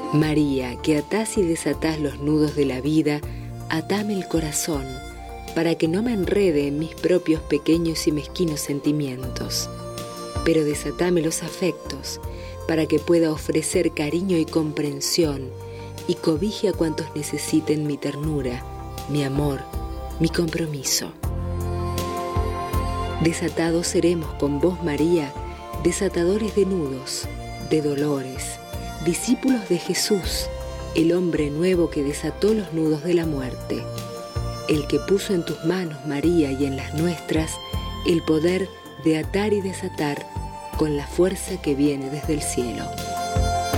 María, que atás y desatás los nudos de la vida, atame el corazón, para que no me enrede en mis propios pequeños y mezquinos sentimientos. Pero desatame los afectos, para que pueda ofrecer cariño y comprensión, y cobije a cuantos necesiten mi ternura, mi amor, mi compromiso. Desatados seremos con vos, María, desatadores de nudos, de dolores, discípulos de Jesús, el hombre nuevo que desató los nudos de la muerte, el que puso en tus manos, María, y en las nuestras, el poder de atar y desatar con la fuerza que viene desde el cielo.